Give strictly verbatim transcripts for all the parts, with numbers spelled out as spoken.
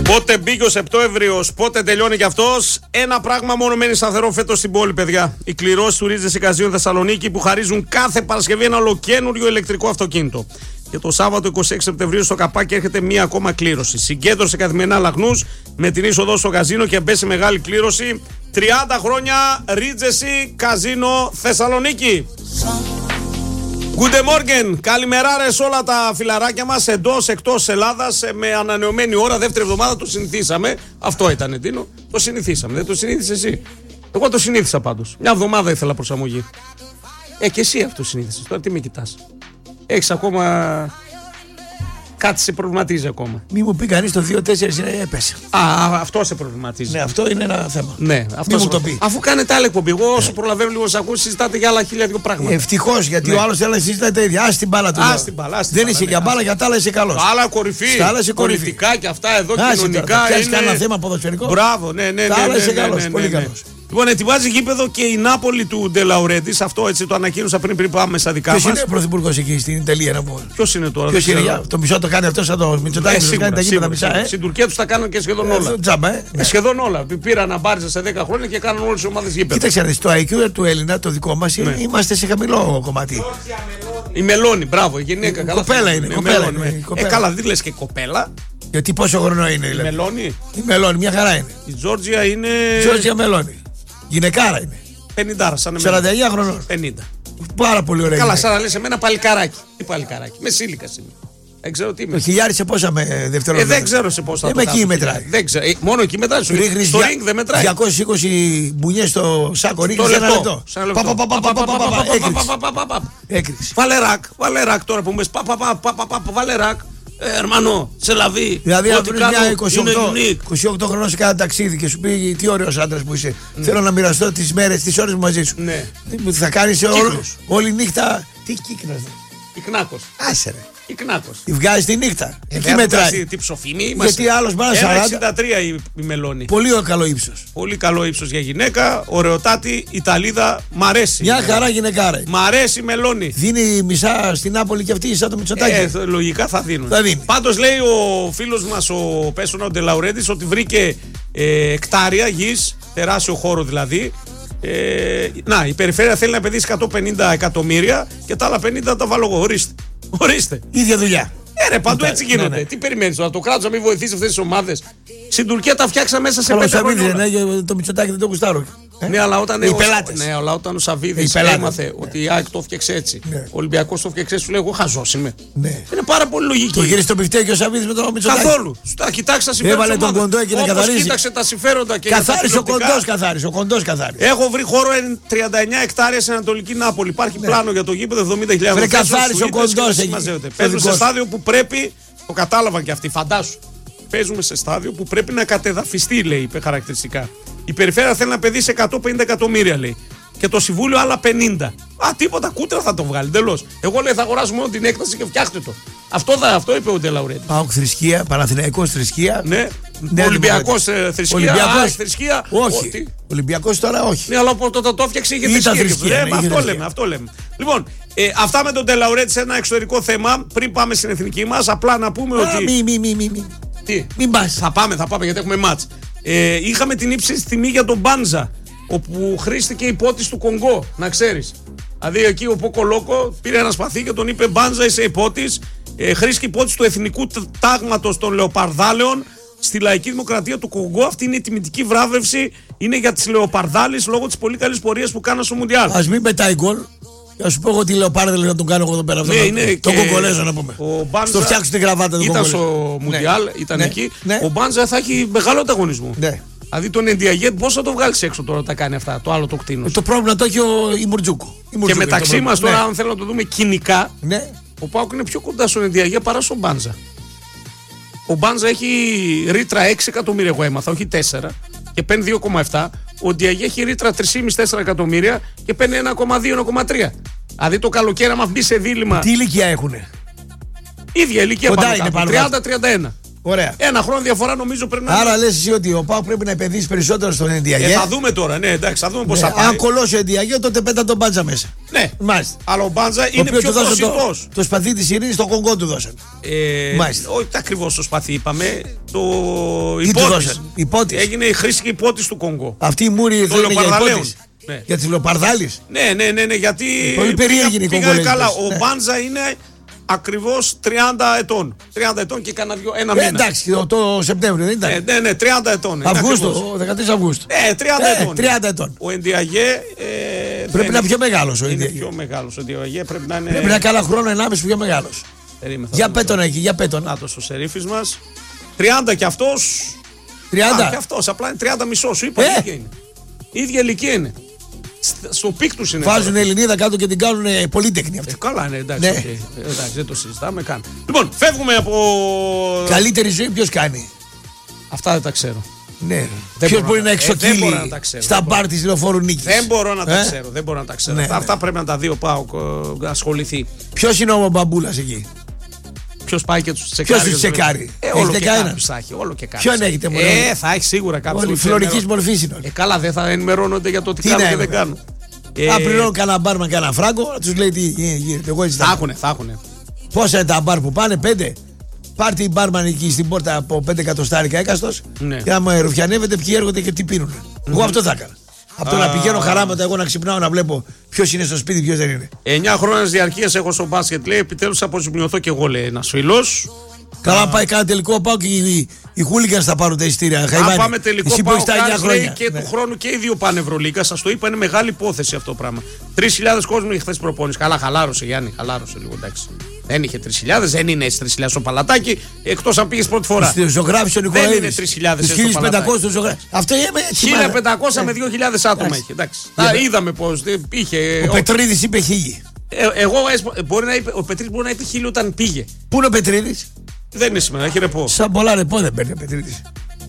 Πότε μπήκε ο Σεπτέμβριος, πότε τελειώνει κι αυτός. Ένα πράγμα μόνο μένει σταθερό φέτος στην πόλη, παιδιά. Οι κληρώσεις του Ρίτζες Εικαζίων Θεσσαλονίκη που χαρίζουν κάθε Παρασκευή ένα ολοκαίνουργιο ηλεκτρικό αυτοκίνητο. Και το Σάββατο είκοσι έξι Σεπτεμβρίου στο καπάκι έρχεται μία ακόμα κλήρωση. Συγκέντρωσε καθημερινά λαχνούς με την είσοδο στο καζίνο και μπέσει μεγάλη κλήρωση. τριάντα χρόνια Ρίτζες Καζίνο Θεσσαλονίκη. Good morning, καλημεράρε σε όλα τα φιλαράκια μας εντός εκτός Ελλάδας με ανανεωμένη ώρα, δεύτερη εβδομάδα το συνηθίσαμε. Αυτό ήταν, Τίνο, το συνηθίσαμε, δεν το συνήθισες εσύ? Εγώ το συνήθισα πάντως, μια εβδομάδα ήθελα προσαρμογή. Ε, και εσύ αυτό συνήθισες, τώρα τι με κοιτάς? Έχεις ακόμα... Κάτι σε προβληματίζει ακόμα. Μη μου πει κανείς το δύο τέσσερα έπεσε. Α, αυτό σε προβληματίζει. Ναι, αυτό είναι ένα θέμα. Ναι, αυτό Μη μου το πει. Αφού κάνετε άλλη εκπομπή, εγώ όσο προλαβαίνω λίγο να ακούω, συζητάτε για άλλα χίλια δύο πράγματα. Ευτυχώς, γιατί Ναι. ο άλλος θέλει να συζητάει τα ίδια. Ας την μπάλα του. Ας την μπάλα, ας την Δεν μπάλα, είσαι ναι, για μπάλα, ας- για τα άλλα είσαι καλός. Άλλα κορυφή. Στα άλλα είσαι κορυφή. Πολιτικά και αυτά εδώ, Άσε κοινωνικά. τώρα, πιάσεις Είναι... κανένα θέμα ποδοσφαιρικό? Μπράβο, ναι, ναι, ναι. Τα άλλα ναι, είσαι ναι, καλός, ναι, πολύ ναι, ναι. καλός. Λοιπόν, ετοιμάζει γήπεδο και η Νάπολη του Ντελαουρέντης. Αυτό έτσι το ανακοίνωσα πριν, πριν πάμε στα δικά Ποιος μας. είναι ο πρωθυπουργός εκεί στην Ιταλία να πούμε? Ποιος είναι τώρα? Ποιος δεν είναι? ξέρω. για- Το μισό το κάνει αυτό σαν το Μητσοτάκη. Ε, που σίγουρα, κάνει τα γήπεδα σίγουρα, μισά, σίγουρα. ε. Στην Τουρκία τους τα κάνουν και σχεδόν όλα. Ε, Τζάμπα, ε. Ε, Ναι. σχεδόν όλα. Πήραν να μπάριζα σε δέκα χρόνια και κάνουν όλες τις ομάδες γήπεδο. Κοίταξε, να δεις, το άι κιου του Έλληνα, το δικό μας, Ναι. είμαστε σε χαμηλό κομμάτι. Η Μελώνη, μπράβο, η γυναίκα. Η καλά κοπέλα θα είναι, Ναι, κοπέλα Μελώνη, είναι, ναι. η Ε, κοπέλα. καλά, δεν λες και κοπέλα. Γιατί πόσο χρόνο είναι, Η δηλαδή. Μελώνη. Η Μελώνη, μια χαρά είναι. Η Τζόρτζια είναι. Τζόρτζια Μελώνη. Γυναικάρα είναι. πενήντα, σαν εμένα. σαράντα εννιά χρονών. πενήντα. Πάρα πολύ ωραία. Καλά, γυναίκα. σαν να λες εμένα παλικαράκι. Τι παλικαράκι. Με σύλλικα είμαι. Δεν ξέρω τι είμαι. Το χιλιάρι σε πόσα με Ε, δευτερόλεπτα? δεν ξέρω σε πώς θα Ε, το με κάνω. εκεί μετράει. Δεν ξέρω. Ε, μόνο εκεί μετράει. Στο, Ρίχνεις στο δια- ring δεν μετράει. διακόσιες είκοσι μπουνιές στο σάκο, ρίχνεις Το ένα λεπτό. λεπτό. Σε ένα λεπτό. Πα, πα, πα, πα, πα, πα, πα, πα, έκρηξη. Πα, πα, πα, πα. Έκρηξη. Βάλε ρακ, βάλε ρακ τώρα που μες. Πα, πα, πα, πα, πα, πα, βάλε ρακ. Ε, Ερμανό, σε λαβή. Δηλαδή, αν Ό,τι βρεις κάνω μια είναι είκοσι οκτώ, unique. είκοσι οκτώ χρονών σε κάθε ταξίδι και σου πει τι ωραίος άντρας που είσαι. Θέλω να μοιραστώ τις μέρες, τις ώρες μου μαζί σου. Ναι. Τι- Θα κάνεις όλη, Κύκλος. όλη νύχτα. Τι κύκλος? Ικνάκος. Άσε ρε. Ικνάκος. Τη βγάζεις τη νύχτα. Ε, Εκεί δεν μετράει. βγάζει Τι ψοφίμη είμαστε. Γιατί άλλος μπάνε ένα σαράντα. εξήντα τρία η, η Μελώνη. Πολύ καλό ύψος. Πολύ καλό ύψος για γυναίκα. Ωραιοτάτη Ιταλίδα. Μ' αρέσει. Μια χαρά γυναικάρα. είναι. Μ' αρέσει η Μελώνη. Δίνει μισά στην Νάπολη και αυτή σαν το Μητσοτάκη. Ε, θ- λογικά θα δίνουν. Θα δίνει. Πάντως λέει ο φίλος μας ο Πέσονα ο Ντελαουρέντης ότι βρήκε ε, εκτάρια γης, τεράστιο χώρο δηλαδή. Ε, να, η περιφέρεια θέλει να επενδύσει εκατόν πενήντα εκατομμύρια και τα άλλα πενήντα τα βάλω εγώ. Ορίστε. Ορίστε. Ίδια δουλειά. Ε, ρε, παντού Ναι, έτσι γίνονται. ναι, ναι. Τι περιμένεις τώρα, το κράτος να μην βοηθήσει αυτές τις ομάδες? Στην Τουρκία τα φτιάξα μέσα σε Καλό πέντε Σαββίδη, χρόνια. όλα. ναι, το Μητσοτάκη δεν το γουστάρω. Ε? Ναι, αλλά όταν, Οι ο, πελάτες. ναι, αλλά όταν ο Σαββίδης Οι πελάτες. έμαθε ότι η ΑΕΚ το έφτιαξε έτσι, Ναι. ο Ολυμπιακός το έφτιαξε έτσι, του λέει εγώ χαζός είμαι. Ναι. Είναι πάρα πολύ λογική. Το γύρισε το πιφτέκι ο Σαββίδης με τον Μητσοτάκη. Καθόλου. Τα κοιτάξει τα συμφέροντα. Έβαλε της τον ομάδας. κοντό εκεί να Όπως καθαρίζει. κοίταξε τα συμφέροντα και για τα Καθάρισε ο τηλεοπτικά. κοντός, καθάρισε. Ο κοντός καθάρισε. Έχω βρει χώρο εν τριάντα εννιά εκτάρια σε Ανατολική Νάπολη. Υπάρχει πλάνο για το γήπεδο εβδομήντα χιλιάδες. Βρε, καθάρισε ο κοντός εκεί. Παίζουν σε δικός. στάδιο που πρέπει. Το κατάλαβαν και αυτοί, φαντάσου. Παίζουμε σε στάδιο που πρέπει να κατεδαφιστεί, λέει, είπε χαρακτηριστικά. Η περιφέρεια θέλει να παιδίσει εκατόν πενήντα εκατομμύρια, λέει. Και το συμβούλιο άλλα πενήντα. Α, τίποτα, κούτρα θα το βγάλει. Τελώς. Εγώ λέει θα αγοράσουμε μόνο την έκταση και φτιάχτε το. Αυτό, θα, αυτό είπε ο Ντελαουρέντη. Πάω θρησκεία, Παναθηναϊκός θρησκεία. Ναι. Νέα Ολυμπιακός Δημοκρατία. ε, θρησκεία. Ολυμπιακός. Α, θρησκεία. Όχι. Ότι- Ολυμπιακός τώρα όχι. Ναι, αλλά όταν το, το έφτιαξε είχε Ήταν θρησκεία. θρησκεία, Ε, ναι, μα είχε αυτό θρησκεία. λέμε, αυτό λέμε. Λοιπόν, ε, αυτά με τον Ντελαουρέντη σε ένα εξωτερικό θέμα. Πριν πάμε στην εθνική μας, απλά να πούμε Α, ότι. μη, μη, μη, μη, μη. Τι? Μην πας. Θα πάμε, θα πάμε γιατί έχουμε μάτς. Ε, είχαμε την ύψιστη τιμή για τον Μπάντζα, όπου χρήστηκε υπότης του Κονγκό, να ξέρεις. Δηλαδή εκεί ο Πόκο Λόκο πήρε ένα σπαθί και τον είπε Μπάντζα είσαι υπότης. Ε, χρήστηκε υπότης του εθνικού τάγματος των λεοπαρδάλεων στη λαϊκή δημοκρατία του Κονγκό. Αυτή είναι η τιμητική βράβευση, είναι για τις λεοπαρδάλεις λόγω της πολύ καλής πορείας που κάναν στο Μουντιάλ. Ας μην πετάει γκολ. Να σου πω εγώ τι λέω πάρε να τον κάνω εγώ εδώ πέρα. Ναι, είναι τον και Κογκολέζο να πούμε. ο Μπάντζα Στο φτιάξω την κραβάτα του ήταν Κογκολέζο. στο Μουντιάλ, Ναι. ήταν Ναι. εκεί. Ναι. Ο Μπάντζα θα έχει μεγάλο ανταγωνισμό. Ναι. Δηλαδή τον Ενδιαγέτ πώς θα το βγάλεις έξω τώρα τα κάνει αυτά, το άλλο το κτίνος. Το πρόβλημα το έχει ο η Μουρτζούκου. Η Και Μουρτζούκου μεταξύ είναι το μας τώρα, πρόβλημα. αν θέλω να το δούμε κοινικά, Ναι. ο Πάοκ είναι πιο κοντά στον Ενδιαγέ παρά στον Μπάντζα. Ο Μπάντζα έχει ρήτρα έξι εκατομμύρια, εγώ έμαθα, όχι τέσσερα, και παίρνει δύο κόμμα επτά. Ο Ενδιαγέ έχει ρήτρα τρία κόμμα πέντε τέσσερα εκατομμύρια και παίρνει ένα κόμμα δύο με ένα κόμμα τρία. Δηλαδή το καλοκαίρι, άμα μπει σε δίλημα. Τι ηλικία έχουνε. ίδια ηλικία Κοντά πάνω είναι κάτω, πάνω τριάντα τριάντα ένα. Ωραία. Ένα χρόνο διαφορά νομίζω πρέπει να. Άρα λες εσύ ότι ο ΠΑΟΚ πρέπει να επενδύσει περισσότερο στον Ενδιαγέ. Ε, θα δούμε τώρα, ναι, εντάξει, θα δούμε πώς Ναι, θα πάει. αν κολώσει ο Ενδιαγέ, τότε πέτα τον Μπάντζα μέσα. Ναι, Μάλιστα. αλλά ο Μπάντζα είναι οποίο πιο του δώσαν προσιτός. το, το σπαθί της ειρήνης στο Κονγκό του δώσαν. Ε, Μάλιστα. όχι ακριβώς το σπαθί, είπαμε. Το Τι του υπότης. δώσαν, υπότης. Έγινε η χρήση και υπότης του Κονγκό. Αυτή η μούρη Το θέλει για Λεοπαρδαλέων. υπότης. Ναι. Για τις Λεοπαρδάλεις. Ναι, ναι, ναι, ναι, γιατί. Πολύ περίεργη είναι η πήγα- πήγανε Κογκολέζικες. καλά. Ο Ναι. Μπάντζα είναι ακριβώς τριάντα ετών. τριάντα ετών και κάνα δυο, ένα Ε, μήνα. εντάξει, το, το Σεπτέμβριο δεν ήταν. Ε, ναι, ναι, τριάντα ετών. είναι ακριβώς. Αυγούστο, δεκατρείς Αυγούστου. Ε, τριάντα Ε, ετών. τριάντα ετών. Ο Ενδιαγέ. Ε, Πρέπει δεν να είναι πιο μεγάλος ο Είναι Ενδιαγέ. πιο μεγάλος. Ο Ενδιαγέ πρέπει να είναι. Πρέπει να είναι καλά χρόνο ενάμιση πιο μεγάλος. Περίμενε, θα Για δούμε πέτον τώρα. εκεί, για πέτον. Να το στο σερίφης μας. τριάντα κι αυτός. Α, κι τριάντα. αυτός. Απλά είναι τριάντα μισό. Σου είπα. Ε! ίδια είναι. Η ίδια ηλικία είναι. Σ- Στο πικ τους είναι. Βάζουν τώρα. Ελληνίδα κάτω και την κάνουν ε, πολύτεχνη Ε, αυτή. καλά, ναι, εντάξει. Ναι. οκ. Ε, εντάξει, δεν το συζητάμε καν. Λοιπόν, φεύγουμε από. Καλύτερη ζωή ποιος κάνει. Αυτά δεν τα ξέρω. Ναι. Δεν Ποιος μπορώ μπορεί να- να ε, δεν μπορώ εξοκύλει να τα ξέρω, στα δεν μπορώ. μπαρ της Λεωφόρου Νίκης. Δεν μπορώ να τα Ε? ξέρω. Δεν μπορώ να τα ξέρω. Ναι, αυτά, ναι. αυτά πρέπει να τα δει ο Πάοκ ε, ασχοληθεί. Ποιος είναι ο Μπαμπούλας εκεί. Ποιο πάει και του τσεκάρει. Ποιος τους τσεκάρει? Ε, όλο Έχετε και κανέναν? κάποιος θα έχει. Όλο και κάποιος Ποιον θα έχετε, έχει. μωρέ? Ε, θα έχει σίγουρα κάποιο. Όλοι φλωρικής μορφής είναι όλοι. Ε, καλά, δεν θα ενημερώνονται για το τι Τι κάνουν να και δεν είναι, κάνουν. Ε, Αν πληρώνουν κανένα μπάρμαν, κανένα φράγκο, να τους λέει τι ε, γίνεται. Εγώ έτσι θα θα έχουνε, θα έχουνε. Πόσα είναι τα μπαρ που πάνε, πέντε. Πάρτε η μπάρμαν εκεί στην πόρτα από πέντε εκατοστάρικα έκαστος. Ναι. Και άμα ρουφιανεύεται, ποιοι έρχονται και τι πίνουν. Εγώ αυτό θα έκανα. Από το να πηγαίνω χαράματα, εγώ να ξυπνάω να βλέπω ποιος είναι στο σπίτι, ποιος δεν είναι. εννιά χρόνια διαρκεία έχω στο μπάσκετ, λέει. Επιτέλους αποζημιωθώ και εγώ, λέει ένα φίλο. Καλά, πάει κάνα τελικό, πάω και οι, οι, οι χούλιγκανς θα πάρουν τα ειστήρια. Αν Χαϊβάνι. πάμε τελικό, Εσύ που πάω έχεις τα εννιά Χάρης, λέει, χρόνια. και Ναι. του χρόνου και οι δύο πάνε Ευρωλίγκα. Σας το είπα, είναι μεγάλη υπόθεση αυτό το πράγμα. τρεις χιλιάδες κόσμο είχε χθες προπόνηση. Καλά, χαλάρωσε Γιάννη, χαλάρωσε λίγο, εντάξει. Δεν είχε τρεις χιλιάδες, δεν είναι έτσι τρεις χιλιάδες στο παλατάκι, εκτός αν πήγες πρώτη φορά. Στο ζωγράφησε ο Δεν Νικολαίδης. είναι τρεις χιλιάδες Τους στο χίλια πεντακόσιους στο ζωγράφη. Αυτό είναι έτσι. χίλια μάνα. πεντακόσια με Ε, δύο χιλιάδες άτομα εντάξει. είχε. Εντάξει. Για Τα πε- είδαμε πως δεν είχε. Ο ο- Πετρίδης είπε χίλιοι. ε, Εγώ έσπο- μπορεί να είπε, ο Πετρής μπορεί να είπε χίλιο όταν πήγε. Πού είναι ο Πετρίδης? Δεν είναι σήμερα, έχει ρεπό. Σαν πολλά ρεπό δεν παίρνει ο Πετρίδης.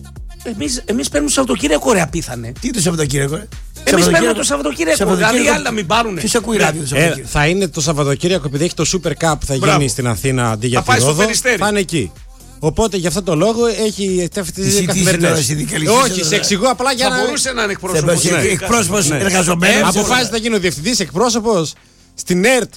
Εμείς, εμείς παίρνουμε Σαββατοκύριακο, ρε, απίθανε. Τι το Σαββατοκύριακο, ρε. Εμείς παίρνουμε το Σαββατοκύριακο. Δηλαδή οι άλλοι να μην πάρουνε. Ποιος ακούει ράδιο το Ε, Σαββατοκύριακο? θα είναι το Σαββατοκύριακο, επειδή έχει το Super Cup που θα Μπράβο. γίνει στην Αθήνα αντί για Θα πάει τη στο Ρόδο. Περιστέρι. Θα είναι εκεί. Οπότε γι' αυτό το λόγο έχει αυτή Εσύ τι τι είσαι καθημερινές. τώρα, συνδικαλιστής Όχι, τώρα? σε εξηγώ απλά για Θα να. μπορούσε να είναι Θα εκπρόσωπος. πας Ναι. εκπρόσωπος Ναι. εργαζομένος. Ε, Αποφάσισε να γίνει ο διευθυντή εκπρόσωπο στην ΕΡΤ.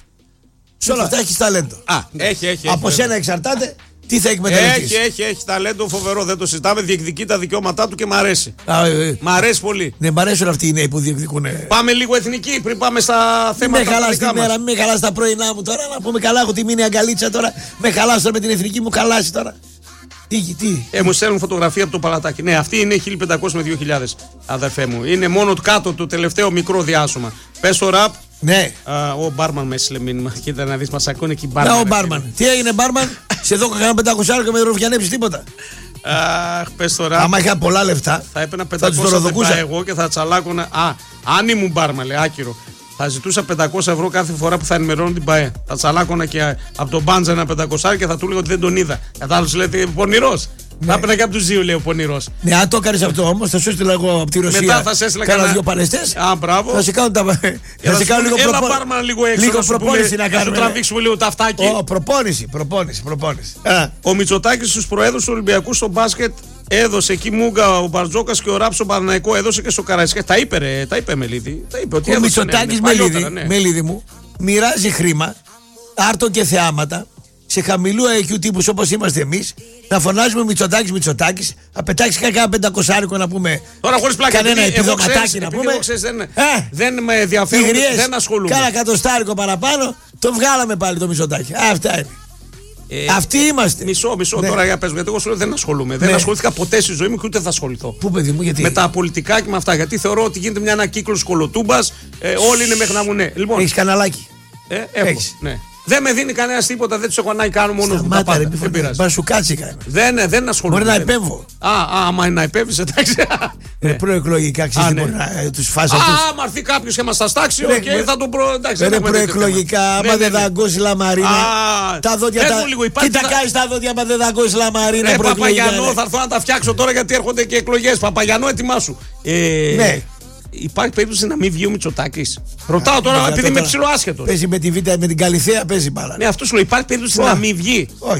Σε όλα αυτά έχει ταλέντο. Α, Έχει, έχει. Από έχει, σένα εξαρτάται τι θα εκμεταλλευτείς. Έχει, έχει, έχει ταλέντο φοβερό, δεν το συζητάμε. Διεκδικεί τα δικαιώματά του και μ' αρέσει. Α, ε, ε. Μ' αρέσει πολύ. Ναι, μ' αρέσουν αυτοί οι νέοι που διεκδικούν. ε. Πάμε λίγο εθνική πριν πάμε στα Μην θέματα με τα χαλάς δικά τη μας. μέρα, μην με χαλάς τα πρωινά μου τώρα. Να πούμε καλά, έχω τη μήνυα αγκαλίτσα τώρα. Με χαλάς τώρα με την εθνική μου χαλάσει τώρα. Τι, τι. Ε, μου στέλνουν φωτογραφία από το παλατάκι. Ναι, αυτή είναι χίλια πεντακόσια με δύο χιλιάδες, αδερφέ μου. Είναι μόνο κάτω το τελευταίο μικρό διάσωμα. Πες το ραπ. Ναι. Α, ο μπάρμαν με έστειλε μήνυμα. Κοίτα να δεις, μας ακούνε και οι Να μπάρμαν. ο ρε, μπάρμαν. Τι έγινε, μπάρμαν? Σε δω κανένα πεντακόσια και με ρουφιανέψει τίποτα. φίλε. Αχ, πες το ραπ. Άμα είχα πολλά λεφτά, Θα έπαιρνα τους πεντακόσια δωροδοκούσα. λεπτά εγώ και θα τσαλάκωνα. Α, αν ήμουν μπάρμαν, λέει, άκυρο. Θα ζητούσα πεντακόσια ευρώ κάθε φορά που θα ενημερώνω την ΠΑΕ. Θα τσαλάκωνα και από τον Μπάντζα ένα πεντακόσια και θα του έλεγα ότι δεν τον είδα. Κατάλαβε, λέτε, πονηρός. Θα έπαιρνα και από του δύο, λέει ο πονηρός. Ναι, αν το έκανε αυτό όμω, θα σου έστειλα εγώ από τη Ρωσία. Μετά θα σε έστειλα κάνα κανένα- δύο παλαιστές. Α, μπράβο. Θα σε κάνω τα. Θα Έλα, σε σου κάνω πούνε, λίγο έλα προπο- πάρουμε λίγο έξω. Λίγο να σου προπόνηση πούνε, να σου κάνουμε. τραβήξουμε λίγο ταυτάκι. Ω, προπόνηση, προπόνηση, προπόνηση. Α, Ο Μητσοτάκης στους προέδρους του Ολυμπιακού στο μπάσκετ έδωσε εκεί Μούγκα ο Μπαρτζόκας και ο Ράψο Παναναϊκό έδωσε και στο Καραϊσκάκι. Τα είπε, ρε, τα είπε Μελίδη. Τα είπε ότι Ο έδωσε, ναι, Μητσοτάκης ναι, παλιότερα, Μελίδη, ναι. Μελίδη μου, μοιράζει χρήμα, άρτων και θεάματα, σε χαμηλού άι κιου τύπους όπως είμαστε εμείς, να φωνάζουμε Μητσοτάκης, Μητσοτάκης, να πετάξει κανένα πεντακοσάρικο να πούμε. Τώρα χωρίς πλάκα, Κανένα επειδή εγώ επιδοματάκι ξέρεις, να επειδή πούμε. εγώ ξέρεις, δεν, Ε, δεν με ενδιαφέρουν, Υγριές, δεν ασχολούμαι. κάνα εκατοστάρικο παραπάνω, το βγάλαμε πάλι το Μητσοτάκη. Αυτά είναι. Ε, Αυτοί είμαστε. Μισό, μισό Ναι. τώρα για πες μου, γιατί εγώ σου λέω δεν ασχολούμαι. Δεν Ναι. ασχολήθηκα ποτέ στη ζωή μου και ούτε θα ασχοληθώ. Πού, παιδί μου, γιατί. Με τα πολιτικά και με αυτά. Γιατί θεωρώ ότι γίνεται μια ανακύκλωση κολοτούμπας. Ε, όλοι είναι μέχρι να μου ναι. Λοιπόν, Έχει καναλάκι. ε, έχω, έχεις. ναι. Δεν με δίνει κανένα τίποτα, δεν του έχω ανάγκη, κάνω μόνο μου τα Σταμάτα, ρε, πάντα. μη Δεν πειράζει. φωνάζεις. Μπα σου κάτσει κανένα. Δεν, ε, δεν ασχολούμαι. Μπορεί να δεν- επέμβω. Α, α, άμα είναι να επέμβεις, εντάξει. Ε, Προεκλογικά, ξέρεις Α, τι ναι. μπορεί να του φάσει Α, αυτού. άμα έρθει κάποιο και μα τα στάξει, Ρε, οκ, με- θα τον προ. Εντάξει, δεν Είναι έχουμε τέτοιο προεκλογικά, θέμα. άμα Ναι, δεν ναι, ναι. δαγκώσει λαμαρίνα. Α, Τα δόντια πες τα. μου λίγο, Τι υπάρχει τα θα- κάνει τα δόντια, άμα δεν δαγκώσει λαμαρίνα. Ρε προεκλογικά, Παπαγιανό, ρε. θα έρθω να τα φτιάξω τώρα γιατί έρχονται και εκλογέ. Παπαγιανό, ετοιμάσου. Ε, Ναι. Υπάρχει περίπτωση να μην βγει ο Μητσοτάκης. Ρωτάω τώρα Βέβαια, επειδή είμαι τώρα ψηλό άσχετο. Παίζει με τη Β' με την Καλυθέα, παίζει μπάλα. Ναι, αυτό σου λέω. Υπάρχει περίπτωση Ω. να μην βγει. Όχι.